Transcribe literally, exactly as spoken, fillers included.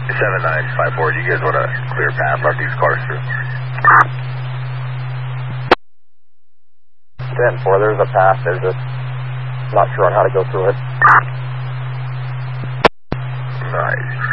seven nine five four, do you guys want to clear path, let these cars through? ten four, there's a path, there's just not sure on how to go through it. Nice.